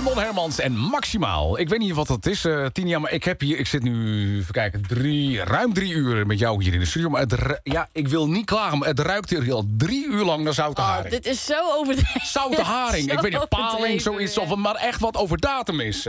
Raymond Hermans en Maximaal. Ik weet niet wat dat is, Tinia, maar ik zit nu, even kijken, ruim 3 uur met jou hier in de studio. Maar ik wil niet klagen, maar het ruikt hier al 3 uur lang naar zoute haring. Dit is zo overdreven. Zoute haring, ik weet niet, paling, zoiets, of het maar echt wat over datum is.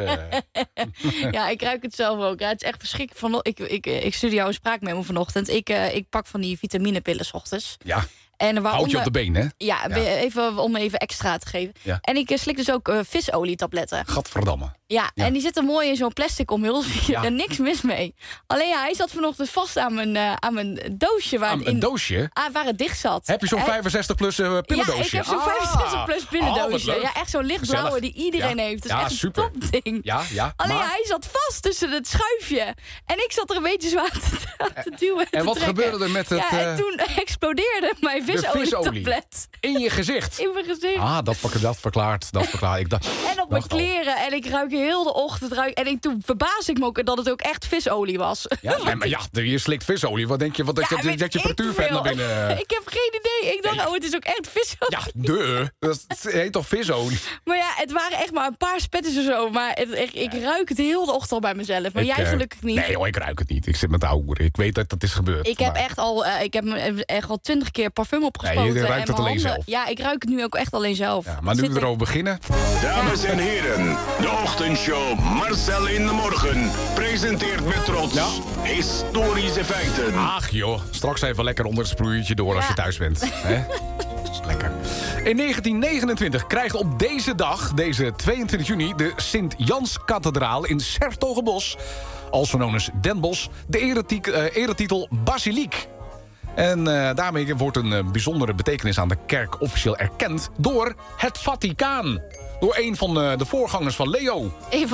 Ja, ik ruik het zelf ook. Ja, het is echt verschrikkelijk. Ik stuurde jou een spraakmemo vanochtend. Ik pak van die vitaminepillen 's ochtends. Ja. En houd je op de been, hè? Ja, even, om even extra te geven. Ja. En ik slik dus ook visolietabletten. Gadverdamme. Ja, en die zitten mooi in zo'n plastic omhulsing. Er niks mis mee. Alleen hij zat vanochtend vast aan mijn doosje. Een doosje? Waar het dicht zat. Heb je zo'n 65-plus pillendoosje? Ja, ik heb zo'n 65-plus pillendoosje. Ja, echt zo'n lichtblauwe die iedereen heeft. Dat is echt super. een topding. Ja, alleen hij zat vast tussen het schuifje. En ik zat er een beetje zwaar te duwen. En wat gebeurde er met het... Ja, en toen explodeerde mijn visolietablet. In je gezicht? In mijn gezicht. Dat verklaart. Ik dacht, en op mijn kleren. En ik ruik heel de ochtend. En toen verbaasde ik me ook dat het ook echt visolie was. Ja, maar je slikt visolie. Wat denk je? Dat je frituurvet naar binnen... Ik heb geen idee. Ik dacht, het is ook echt visolie. Ja, dat heet toch visolie? Maar ja, het waren echt maar een paar spetters of zo. Maar ik ruik het heel de ochtend al bij mezelf. Maar jij gelukkig niet. Nee hoor, ik ruik het niet. Ik zit met de oude. Ik weet dat dat is gebeurd. Ik heb echt al 20 keer parfum opgespoten. Nee, je ruikt het alleen zelf. Ja, ik ruik het nu ook echt alleen zelf. Ja, maar nu we erover beginnen. Dames en heren, de ochtendshow Marcel in de Morgen presenteert met trots historische feiten. Ach joh, straks even lekker onder het sproeiertje door als je thuis bent. Hè? Lekker. In 1929 krijgt op deze dag, deze 22 juni... de Sint-Jans-kathedraal in 's-Hertogenbosch, also known as Den Bosch, de eretitel basiliek. En daarmee wordt een bijzondere betekenis aan de kerk officieel erkend door het Vaticaan. Door een van de voorgangers van Leo.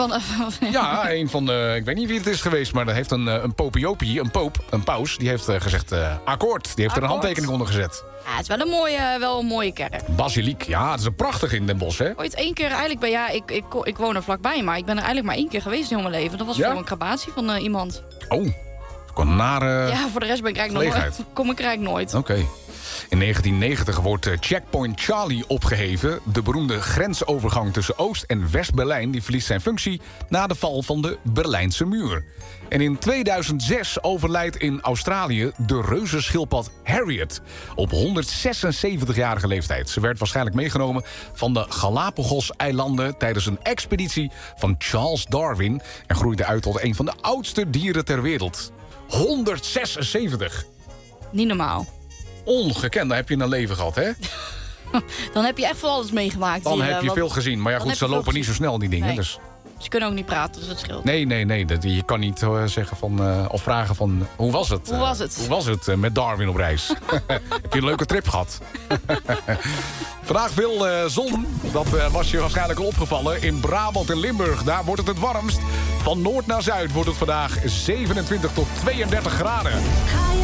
Ja, een van de... Ik weet niet wie het is geweest, maar er heeft een paus, die heeft gezegd akkoord. Die heeft er een handtekening onder gezet. Ja, het is wel een mooie kerk. Basiliek, ja, het is een prachtig in Den Bosch, hè? Ooit 1 keer eigenlijk bij... Ja, ik woon er vlakbij, maar ik ben er eigenlijk maar 1 keer geweest in heel mijn leven. Dat was voor een crematie van iemand. Oh, een nare... Ja, voor de rest ben ik eigenlijk kom ik er eigenlijk nooit. Oké. In 1990 wordt Checkpoint Charlie opgeheven. De beroemde grensovergang tussen Oost- en West-Berlijn... die verliest zijn functie na de val van de Berlijnse muur. En in 2006 overlijdt in Australië de reuzenschildpad Harriet... op 176-jarige leeftijd. Ze werd waarschijnlijk meegenomen van de Galapagos-eilanden... tijdens een expeditie van Charles Darwin... en groeide uit tot een van de oudste dieren ter wereld. 176! Niet normaal. Ongekend, dan heb je een leven gehad, hè? Dan heb je echt van alles meegemaakt. Dan heb je veel gezien. Maar ja, goed, ze lopen niet zo snel, die dingen. Nee. Dus. Ze kunnen ook niet praten, dus dat scheelt. Nee. Je kan niet zeggen van... of vragen van... Hoe was het? Hoe was het met Darwin op reis? Heb je een leuke trip gehad? Vandaag veel zon. Dat was je waarschijnlijk al opgevallen. In Brabant en Limburg, daar wordt het warmst. Van noord naar zuid wordt het vandaag 27 tot 32 graden.